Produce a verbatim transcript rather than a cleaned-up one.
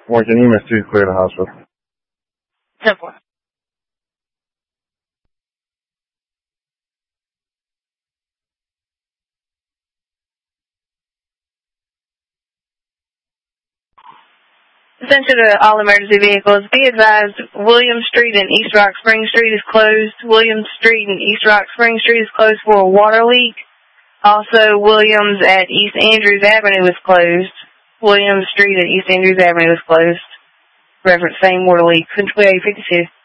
One, can E M S two clear the hospital? ten four. Attention to all emergency vehicles. Be advised, Williams Street and East Rock Spring Street is closed. Williams Street and East Rock Spring Street is closed for a water leak. Also, Williams at East Andrews Avenue is closed. Williams Street at East Andrews Avenue is closed. Reference same water leak. Control fifty-two.